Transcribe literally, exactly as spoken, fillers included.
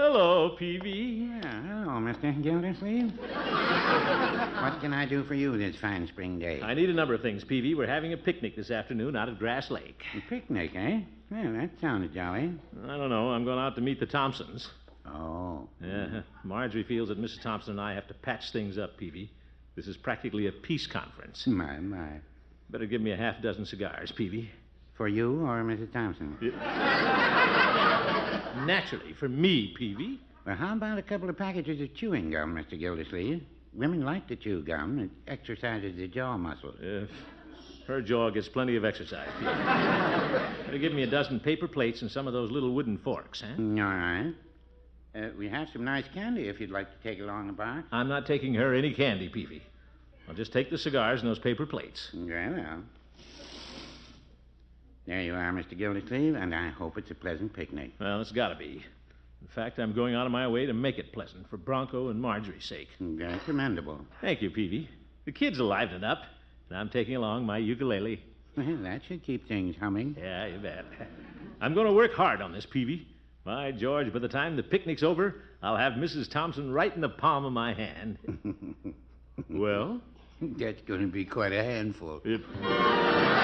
Hello, Peavy. Yeah, hello, Mister Gildersleeve. What can I do for you this fine spring day? I need a number of things, Peavy. We're having a picnic this afternoon out at Grass Lake. A picnic, eh? Well, that sounds jolly. I don't know. I'm going out to meet the Thompsons. Oh. Yeah, Marjorie feels that Missus Thompson and I have to patch things up, Peavy. This is practically a peace conference. My, my. Better give me a half dozen cigars, Peavy. For you or Missus Thompson? Naturally, for me, Peavy. Well, how about a couple of packages of chewing gum, Mister Gildersleeve? Women like to chew gum. It exercises the jaw muscles. Uh, her jaw gets plenty of exercise, Peavy. Better give me a dozen paper plates and some of those little wooden forks, huh? All right. Uh, we have some nice candy if you'd like to take along a box. I'm not taking her any candy, Peavy. I'll just take the cigars and those paper plates. Very well. There you are, Mister Gildersleeve, and I hope it's a pleasant picnic. Well, it's got to be. In fact, I'm going out of my way to make it pleasant for Bronco and Marjorie's sake. Very commendable. Thank you, Peavy. The kids will liven it up, and I'm taking along my ukulele. Well, that should keep things humming. Yeah, you bet. I'm going to work hard on this, Peavy. By George, by the time the picnic's over, I'll have Missus Thompson right in the palm of my hand. Well? That's going to be quite a handful. It...